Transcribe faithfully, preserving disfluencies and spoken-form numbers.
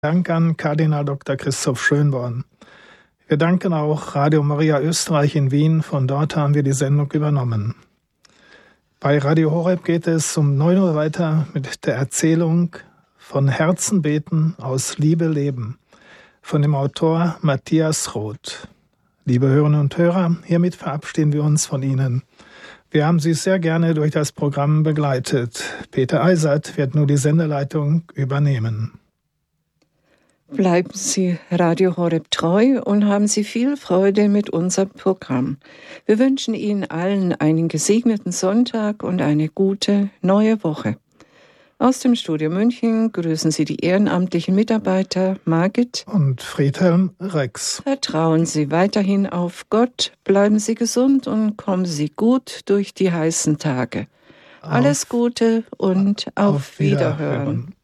Dank an Kardinal Doktor Christoph Schönborn. Wir danken auch Radio Maria Österreich in Wien, von dort haben wir die Sendung übernommen. Bei Radio Horeb geht es um neun Uhr weiter mit der Erzählung von Herzen beten, aus Liebe leben, von dem Autor Matthias Roth. Liebe Hörerinnen und Hörer, hiermit verabschieden wir uns von Ihnen. Wir haben Sie sehr gerne durch das Programm begleitet. Peter Eisert wird nun die Sendeleitung übernehmen. Bleiben Sie Radio Horeb treu und haben Sie viel Freude mit unserem Programm. Wir wünschen Ihnen allen einen gesegneten Sonntag und eine gute neue Woche. Aus dem Studio München grüßen Sie die ehrenamtlichen Mitarbeiter Margit und Friedhelm Rex. Vertrauen Sie weiterhin auf Gott, bleiben Sie gesund und kommen Sie gut durch die heißen Tage. Alles Gute und auf, auf Wiederhören. Wiederhören.